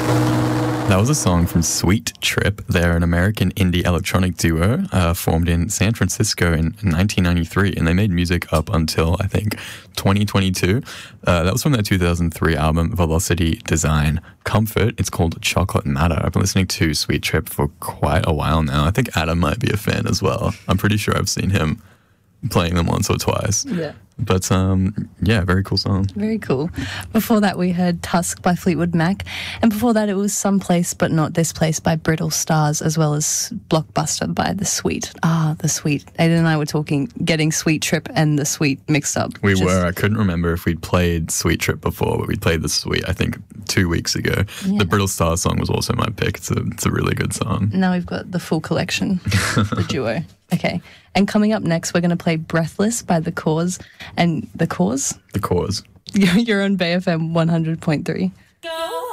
That was a song from Sweet Trip. They're an American indie electronic duo formed in San Francisco in 1993, and they made music up until, I think, 2022. That was from their 2003 album, Velocity Design Comfort. It's called Chocolate Matter. I've been listening to Sweet Trip for quite a while now. I think Adam might be a fan as well. I'm pretty sure I've seen him playing them once or twice. Yeah. But, yeah, very cool song. Very cool. Before that, we heard Tusk by Fleetwood Mac. And before that, it was Someplace But Not This Place by Brittle Stars, as well as Blockbuster by The Sweet. The Sweet. Aiden and I were getting Sweet Trip and The Sweet mixed up. We were. I couldn't remember if we'd played Sweet Trip before, but we played The Sweet, I think, 2 weeks ago. Yeah. The Brittle Stars song was also my pick. It's a really good song. Now we've got the full collection, the duo. Okay. And coming up next, we're going to play Breathless by The Cause. And The Cause? The Cause. You're on BFM 100.3. Go